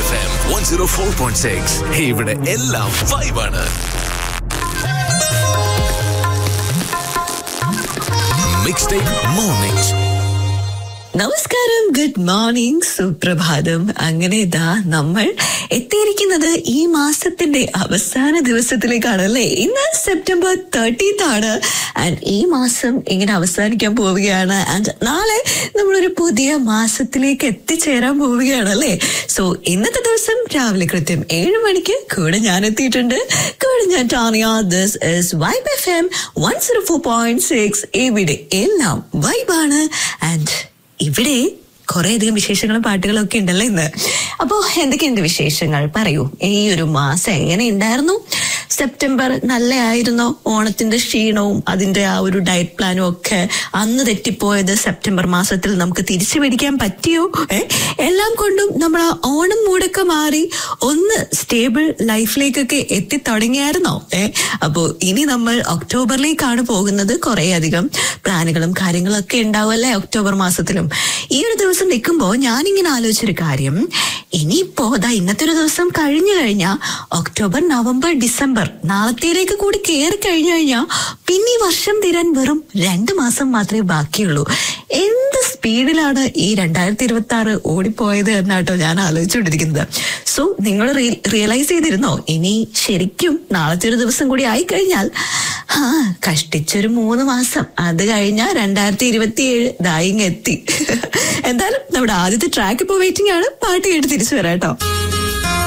FM 104.6. ഇവിടെ എല്ലാം വൈബാണ്. Mixtape Mornings. നമസ്കാരം, ഗുഡ് മോർണിംഗ്, സുപ്രഭാതം. അങ്ങനെ ഇതാ നമ്മൾ എത്തിയിരിക്കുന്നത് ഈ മാസത്തിന്റെ അവസാന ദിവസത്തിലേക്കാണ് അല്ലേ. ഇന്ന് സെപ്റ്റംബർ 30th ആണ്. ആൻഡ് ഈ മാസം ഇങ്ങനെ അവസാനിക്കാൻ പോവുകയാണ്. ആൻഡ് നാളെ നമ്മളൊരു പുതിയ മാസത്തിലേക്ക് എത്തിച്ചേരാൻ പോവുകയാണ് അല്ലേ. സോ ഇന്നത്തെ ദിവസം രാവിലെ കൃത്യം 7 മണിക്ക് കൂടെ ഞാൻ എത്തിയിട്ടുണ്ട്. കൂടെ ഞാൻ Tanya. This is vibe FM 104.6. ഇവിടെ എല്ലാം വൈബാണ്. ആൻഡ് ഇവിടെ കുറേയധികം വിശേഷങ്ങളും പാട്ടുകളും ഒക്കെ ഉണ്ടല്ലോ ഇന്ന്. അപ്പോ എന്തൊക്കെയുണ്ട് വിശേഷങ്ങൾ? പറയൂ. ഈ ഒരു മാസം എങ്ങനെ ഉണ്ടായിരുന്നു? സെപ്റ്റംബർ നല്ലതായിരുന്നോ? ഓണത്തിന്റെ ക്ഷീണവും അതിന്റെ ആ ഒരു ഡയറ്റ് പ്ലാനും ഒക്കെ അന്ന് തെറ്റിപ്പോയത് സെപ്റ്റംബർ മാസത്തിൽ നമുക്ക് തിരിച്ചു പിടിക്കാൻ പറ്റിയോ? എല്ലാം കൊണ്ടും നമ്മൾ ആ ഓണം മൂടൊക്കെ മാറി ഒന്ന് സ്റ്റേബിൾ ലൈഫിലേക്കൊക്കെ എത്തി തുടങ്ങിയായിരുന്നോ? അപ്പോ ഇനി നമ്മൾ ഒക്ടോബറിലേക്കാണ് പോകുന്നത്. കുറെ അധികം പ്ലാനുകളും കാര്യങ്ങളും ഒക്കെ ഉണ്ടാവുമല്ലേ ഒക്ടോബർ മാസത്തിലും. ഈ ഒരു ദിവസം നിൽക്കുമ്പോ ഞാനിങ്ങനെ ആലോചിച്ചൊരു കാര്യം, ഇനിയിപ്പോ ഇന്നത്തെ ഒരു ദിവസം കഴിഞ്ഞു കഴിഞ്ഞാൽ ഒക്ടോബർ, നവംബർ, ഡിസംബർ നാളത്തേക്ക് കൂടി കയറി കഴിഞ്ഞു കഴിഞ്ഞാൽ പിന്നെ ഈ വർഷം തീരാൻ വെറും 2 മാസം മാത്രമേ ബാക്കിയുള്ളൂ. എന്ത് സ്പീഡിലാണ് ഈ 2026 ഓടിപ്പോയത് എന്നാട്ടോ ഞാൻ ആലോചിച്ചുകൊണ്ടിരിക്കുന്നത്. സോ നിങ്ങൾ റിയലൈസ് ചെയ്തിരുന്നോ? ഇനി ശരിക്കും നാളത്തെ ഒരു ദിവസം കൂടി ആയിക്കഴിഞ്ഞാൽ കഷ്ടിച്ചൊരു 3 മാസം, അത് കഴിഞ്ഞാൽ 2027 ദായിങ് എത്തി. എന്തായാലും നമ്മുടെ ആദ്യത്തെ ട്രാക്ക് ഇപ്പോൾ വെയിറ്റിംഗ് ആണ്. പാട്ട് കേട്ട് തിരിച്ചു വരാം കേട്ടോ.